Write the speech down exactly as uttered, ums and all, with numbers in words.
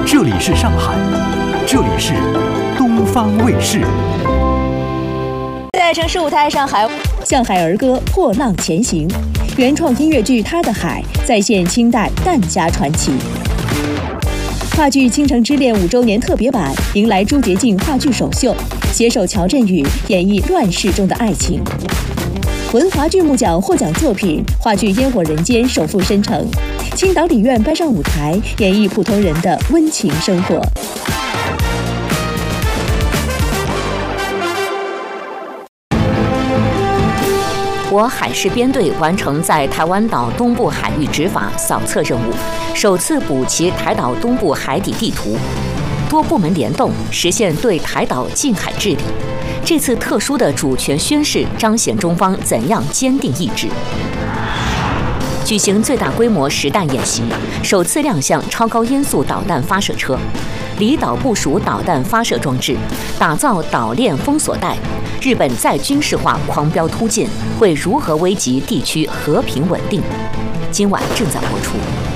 这里是上海，这里是东方卫视。 在城市舞台上海， 向海儿歌破浪前行，原创音乐剧《他的海》再现清代疍家传奇。话剧《倾城之恋》五周年特别版迎来朱洁静话剧首秀，携手乔振宇演绎乱世中的爱情。文华剧目奖获奖作品话剧《烟火人间》首赴申城，青岛理院搬上舞台，演绎普通人的温情生活。 我海事编队完成在台湾岛东部海域执法扫测任务，首次补齐台岛东部海底地图，多部门联动，实现对台岛近海治理。这次特殊的主权宣示，彰显中方怎样坚定意志。举行最大规模实弹演习，首次亮相超高音速导弹发射车，离岛部署导弹发射装置，打造岛链封锁带。日本再军事化狂飙突进，会如何危及地区和平稳定？今晚正在播出。